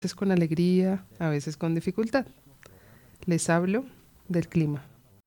veces con alegría, a veces con dificultad. Les hablo del clima.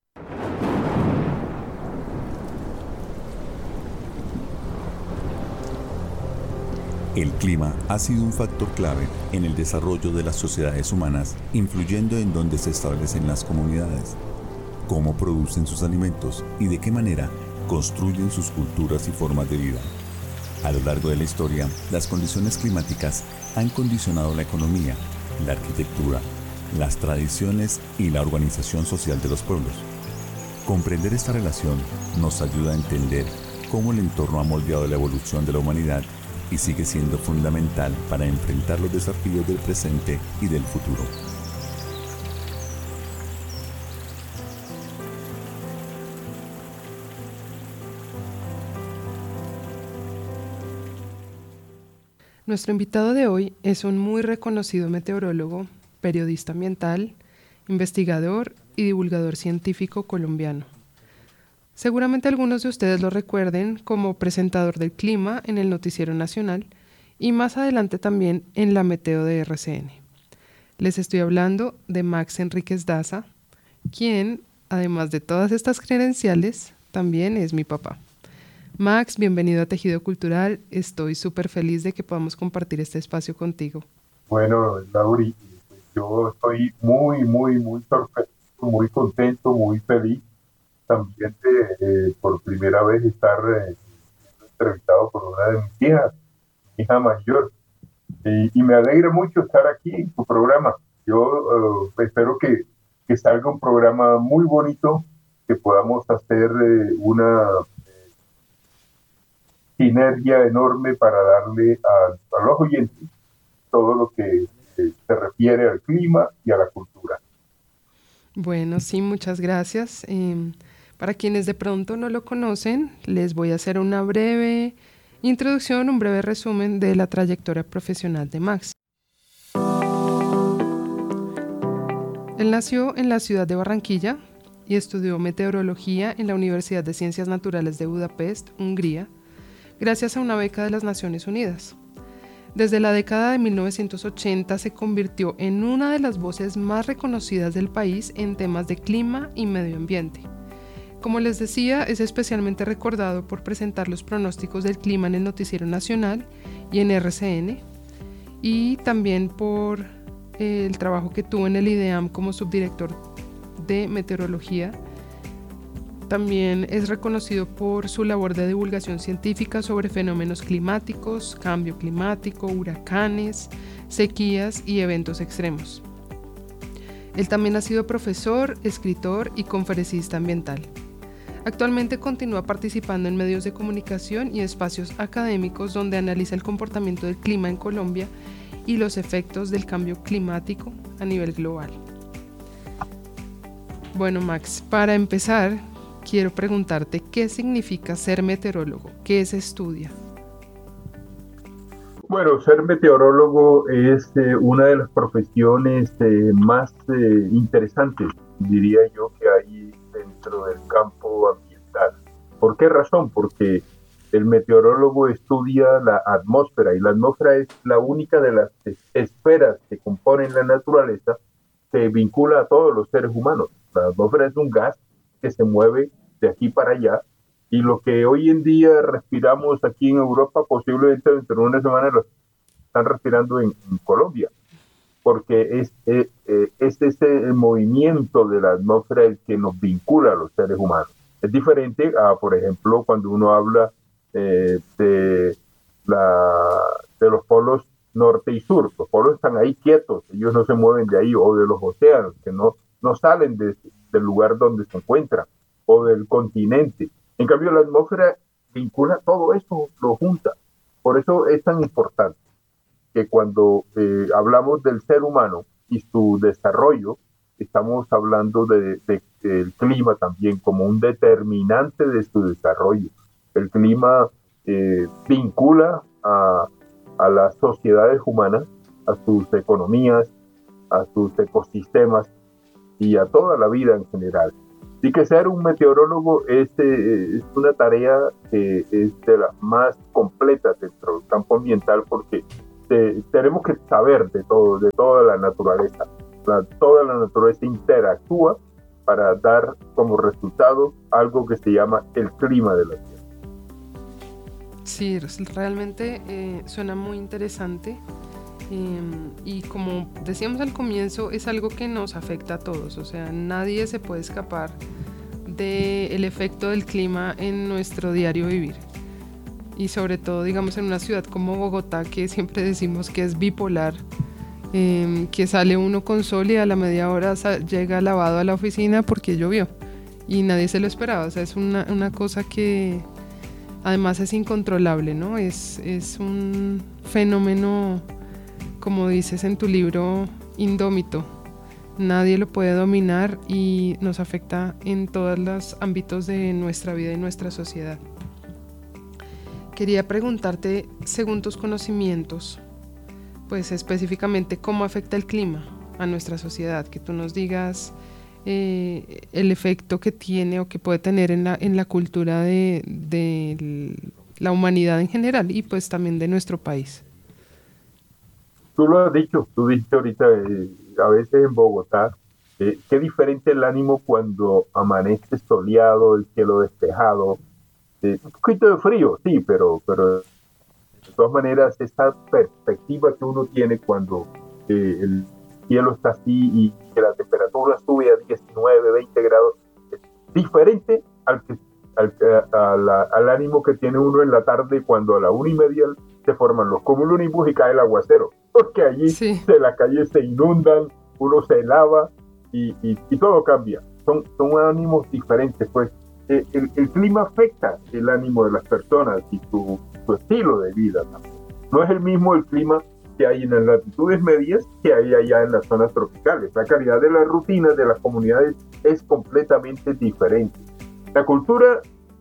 El clima ha sido un factor clave en el desarrollo de las sociedades humanas, influyendo en dónde se establecen las comunidades, cómo producen sus alimentos y de qué manera construyen sus culturas y formas de vida. A lo largo de la historia, las condiciones climáticas han condicionado la economía, la arquitectura, las tradiciones y la organización social de los pueblos. Comprender esta relación nos ayuda a entender cómo el entorno ha moldeado la evolución de la humanidad y sigue siendo fundamental para enfrentar los desafíos del presente y del futuro. Nuestro invitado de hoy es un muy reconocido meteorólogo, periodista ambiental, investigador y divulgador científico colombiano. Seguramente algunos de ustedes lo recuerden como presentador del clima en el Noticiero Nacional y más adelante también en la Meteo de RCN. Les estoy hablando de Max Enríquez Daza, quien, además de todas estas credenciales, también es mi papá. Max, bienvenido a Tejido Cultural. Estoy súper feliz de que podamos compartir este espacio contigo. Bueno, Lauri, yo estoy muy sorprendido, muy contento, muy feliz también de por primera vez estar entrevistado por una de mis hijas, mi hija mayor, y me alegra mucho estar aquí en tu programa. Yo espero que salga un programa muy bonito, que podamos hacer una sinergia enorme para darle a los oyentes todo lo que se refiere al clima y a la cultura. Bueno, sí, muchas gracias. Para quienes de pronto no lo conocen, les voy a hacer una breve introducción, un breve resumen de la trayectoria profesional de Max. Él nació en la ciudad de Barranquilla y estudió meteorología en la Universidad de Ciencias Naturales de Budapest, Hungría, gracias a una beca de las Naciones Unidas. Desde la década de 1980 se convirtió en una de las voces más reconocidas del país en temas de clima y medio ambiente. Como les decía, es especialmente recordado por presentar los pronósticos del clima en el Noticiero Nacional y en RCN, y también por el trabajo que tuvo en el IDEAM como subdirector de meteorología. También es reconocido por su labor de divulgación científica sobre fenómenos climáticos, cambio climático, huracanes, sequías y eventos extremos. Él también ha sido profesor, escritor y conferencista ambiental. Actualmente continúa participando en medios de comunicación y espacios académicos donde analiza el comportamiento del clima en Colombia y los efectos del cambio climático a nivel global. Bueno, Max, para empezar, quiero preguntarte qué significa ser meteorólogo, qué se estudia. Bueno, ser meteorólogo es una de las profesiones más interesantes, diría yo, que hay dentro del campo ambiental. ¿Por qué razón? Porque el meteorólogo estudia la atmósfera y la atmósfera es la única de las esferas que componen la naturaleza que vincula a todos los seres humanos. La atmósfera es un gas que se mueve de aquí para allá, y lo que hoy en día respiramos aquí en Europa, posiblemente dentro de una semana lo están respirando en Colombia, porque es ese movimiento de la atmósfera el que nos vincula a los seres humanos. Es diferente a, por ejemplo, cuando uno habla de los polos norte y sur. Los polos están ahí quietos, ellos no se mueven de ahí, o de los océanos, que no salen del lugar donde se encuentran, o del continente. En cambio, la atmósfera vincula todo eso, lo junta. Por eso es tan importante que cuando hablamos del ser humano y su desarrollo, estamos hablando del clima también como un determinante de su desarrollo. El clima vincula a las sociedades humanas, a sus economías, a sus ecosistemas y a toda la vida en general. Así que ser un meteorólogo es una tarea que es de las más completas dentro del campo ambiental, porque tenemos que saber de todo, de toda la naturaleza. Toda la naturaleza interactúa para dar como resultado algo que se llama el clima de la Tierra. Sí, realmente suena muy interesante. Y como decíamos al comienzo, es algo que nos afecta a todos, o sea, nadie se puede escapar del efecto del clima en nuestro diario vivir, y sobre todo, digamos, en una ciudad como Bogotá, que siempre decimos que es bipolar, que sale uno con sol y a la media hora llega lavado a la oficina porque llovió y nadie se lo esperaba. O sea, es una cosa que además es incontrolable, ¿no? Es un fenómeno, como dices en tu libro, indómito. Nadie lo puede dominar y nos afecta en todos los ámbitos de nuestra vida y nuestra sociedad. Quería preguntarte, según tus conocimientos, pues específicamente, ¿cómo afecta el clima a nuestra sociedad? Que tú nos digas el efecto que tiene o que puede tener en la cultura de la humanidad en general y pues también de nuestro país. Tú lo has dicho, tú dijiste ahorita, a veces en Bogotá, qué diferente el ánimo cuando amanece soleado, el cielo despejado, un poquito de frío, sí, pero de todas maneras esa perspectiva que uno tiene cuando el cielo está así y que la temperatura sube a 19, 20 grados, es diferente al ánimo que tiene uno en la tarde cuando a la 1:30 se forman los cumulonimbus y cae el aguacero, porque allí sí, las calles se inundan, uno se lava y todo cambia. Son ánimos diferentes, pues. El clima afecta el ánimo de las personas y su estilo de vida también. No es el mismo el clima que hay en las latitudes medias que hay allá en las zonas tropicales. La calidad de las rutinas de las comunidades es completamente diferente. La cultura,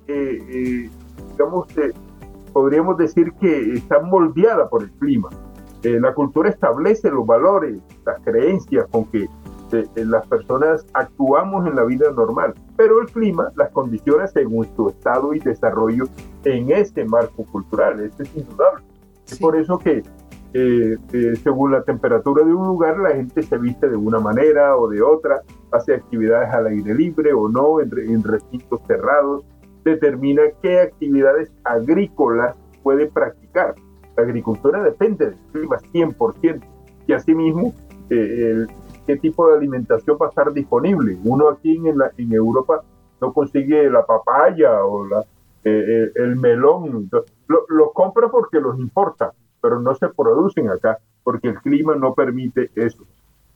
digamos, podríamos decir que está moldeada por el clima. La cultura establece los valores, las creencias con que las personas actuamos en la vida normal, pero el clima las condiciona según su estado y desarrollo en ese marco cultural. Esto es indudable. Sí. Es por eso que según la temperatura de un lugar, la gente se viste de una manera o de otra, hace actividades al aire libre o no, en recintos cerrados, determina qué actividades agrícolas puede practicar. La agricultura depende del clima 100%, y asimismo qué tipo de alimentación va a estar disponible. Uno aquí en Europa no consigue la papaya o el melón, lo compra porque los importa, pero no se producen acá porque el clima no permite eso.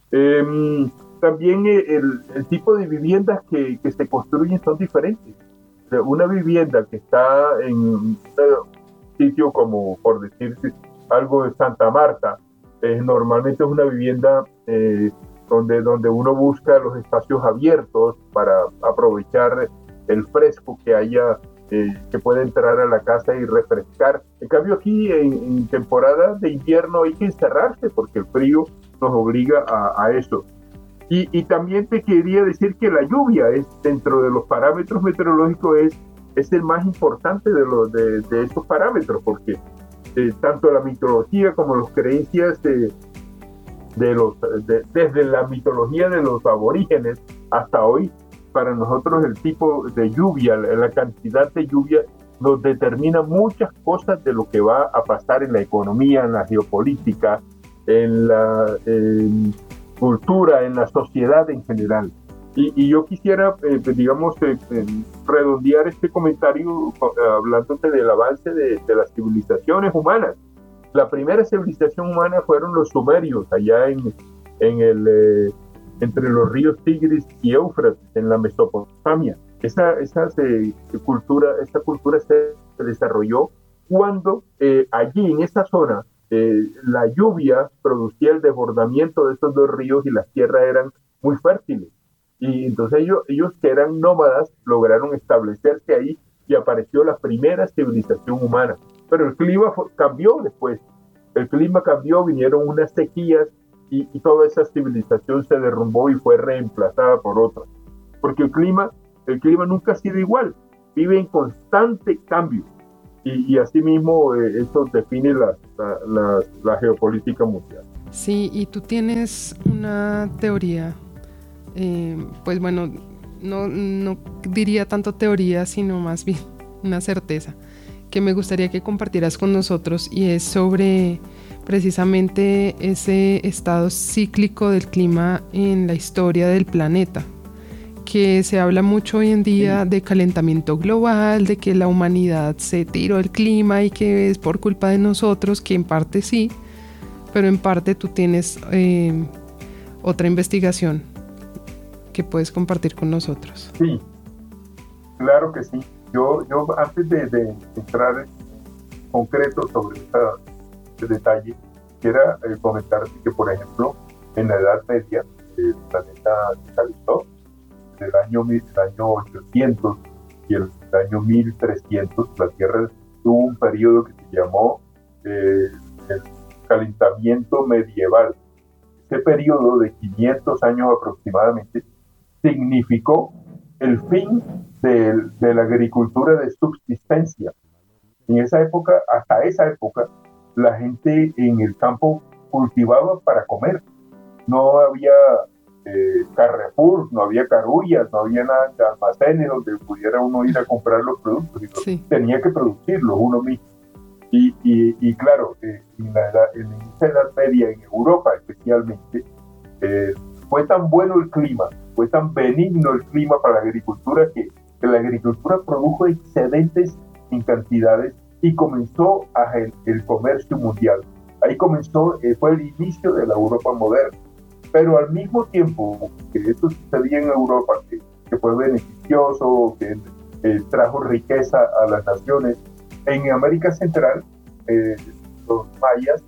También el tipo de viviendas que se construyen son diferentes. O sea, una vivienda que está en un sitio como, por decirse algo, de Santa Marta, normalmente es una vivienda donde uno busca los espacios abiertos para aprovechar el fresco que haya, que puede entrar a la casa y refrescar. En cambio aquí en temporada de invierno hay que encerrarse porque el frío nos obliga a eso. Y también te quería decir que la lluvia es, dentro de los parámetros meteorológicos, es el más importante de estos parámetros, porque tanto la mitología como las creencias desde la mitología de los aborígenes hasta hoy, para nosotros el tipo de lluvia, la cantidad de lluvia nos determina muchas cosas de lo que va a pasar en la economía, en la geopolítica, en la cultura, en la sociedad en general. Y yo quisiera, redondear este comentario hablándote del avance de las civilizaciones humanas. La primera civilización humana fueron los sumerios, allá entre los ríos Tigris y Éufrates, en la Mesopotamia. Esta cultura se desarrolló cuando allí, en esa zona, la lluvia producía el desbordamiento de estos dos ríos y las tierras eran muy fértiles. Y entonces ellos que eran nómadas lograron establecerse ahí y apareció la primera civilización humana. Pero el clima cambió después. El clima cambió, vinieron unas sequías y toda esa civilización se derrumbó y fue reemplazada por otra. Porque el clima nunca ha sido igual, vive en constante cambio. y asimismo eso define la geopolítica mundial. Sí, y tú tienes una teoría, pues bueno, no diría tanto teoría, sino más bien una certeza, que me gustaría que compartieras con nosotros, y es sobre precisamente ese estado cíclico del clima en la historia del planeta, que se habla mucho hoy en día de calentamiento global, de que la humanidad se tiró el clima y que es por culpa de nosotros, que en parte sí, pero en parte tú tienes otra investigación que puedes compartir con nosotros. Sí, claro que sí. Yo antes de entrar en concreto sobre este detalle, quisiera comentarte que, por ejemplo, en la Edad Media, el planeta se calentó del año 800 y el año 1300. La Tierra tuvo un periodo que se llamó el calentamiento medieval. Este periodo de 500 años aproximadamente significó el fin de la agricultura de subsistencia. En esa época, hasta esa época, la gente en el campo cultivaba para comer. No había Carrefour, no había Carullas, no había nada de almacenes donde pudiera uno ir a comprar los productos. Sí. Tenía que producirlos uno mismo. Y claro, en la Edad Media, en Europa especialmente, fue tan bueno el clima, fue tan benigno el clima para la agricultura que la agricultura produjo excedentes en cantidades y comenzó el comercio mundial. Ahí comenzó, fue el inicio de la Europa moderna. Pero al mismo tiempo que esto sucedía en Europa, que fue beneficioso, que trajo riqueza a las naciones, en América Central, los mayas,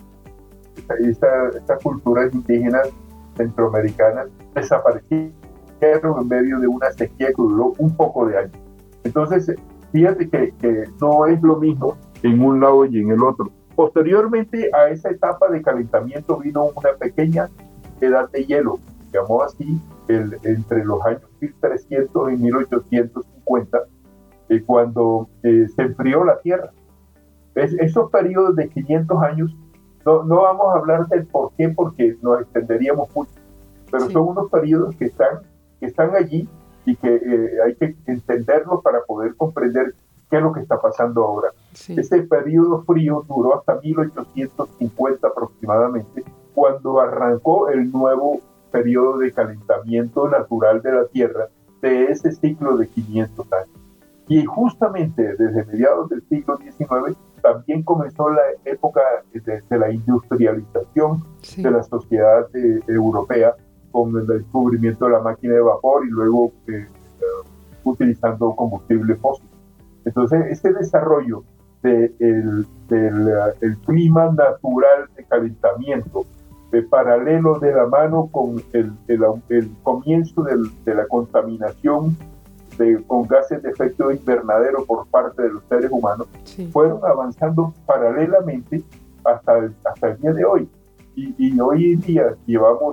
estas culturas indígenas centroamericanas, desaparecieron en medio de una sequía que duró un poco de años. Entonces, fíjate que no es lo mismo en un lado y en el otro. Posteriormente a esa etapa de calentamiento vino una pequeña edad de hielo, se llamó así, entre los años 1300 y 1850, cuando se enfrió la Tierra. Esos periodos de 500 años, no vamos a hablar del por qué, porque nos extenderíamos mucho, pero sí, son unos periodos que están allí y que hay que entenderlos para poder comprender qué es lo que está pasando ahora. Sí. Ese periodo frío duró hasta 1850 aproximadamente, cuando arrancó el nuevo periodo de calentamiento natural de la Tierra de ese ciclo de 500 años. Y justamente desde mediados del siglo XIX también comenzó la época de la industrialización, sí, de la sociedad europea, con el descubrimiento de la máquina de vapor y luego utilizando combustible fósil. Entonces, este desarrollo del clima natural de calentamiento, paralelo de la mano con el comienzo de la contaminación con gases de efecto invernadero por parte de los seres humanos, sí, fueron avanzando paralelamente hasta el día de hoy. Y hoy en día llevamos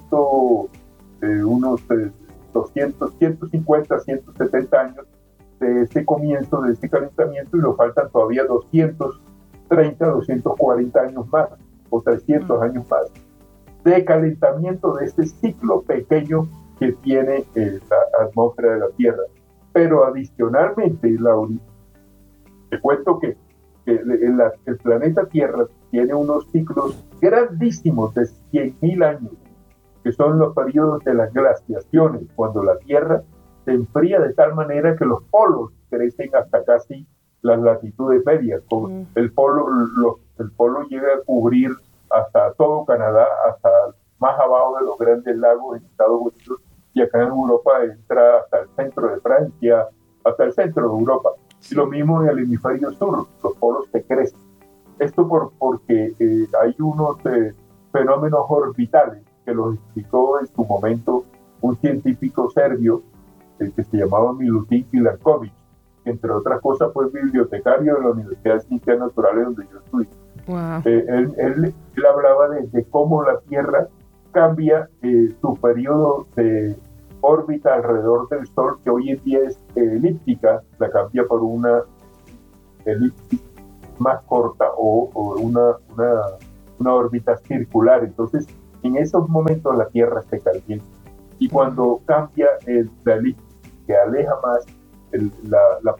unos 200, 150, 170 años de este comienzo, de este calentamiento, y nos faltan todavía 230, 240 años más, o 300 años más, de calentamiento de este ciclo pequeño que tiene la atmósfera de la Tierra. Pero adicionalmente, Lauri, te cuento que el planeta Tierra tiene unos ciclos grandísimos de 100.000 años, que son los periodos de las glaciaciones, cuando la Tierra se enfría de tal manera que los polos crecen hasta casi las latitudes medias. El polo llega a cubrir hasta todo Canadá, hasta más abajo de los grandes lagos en Estados Unidos, y acá en Europa entra hasta el centro de Francia, hasta el centro de Europa. Y lo mismo en el hemisferio sur, los polos se crecen. Esto porque hay unos fenómenos orbitales que los explicó en su momento un científico serbio que se llamaba Milutin Milankovic, que entre otras cosas fue bibliotecario de la Universidad de Ciencias Naturales donde yo estudié. Wow. Él hablaba de cómo la Tierra cambia su periodo de órbita alrededor del Sol, que hoy en día es elíptica, la cambia por una elipsis más corta o una órbita circular. Entonces, en esos momentos la Tierra se calienta. Y cuando cambia la elipsis, que aleja más la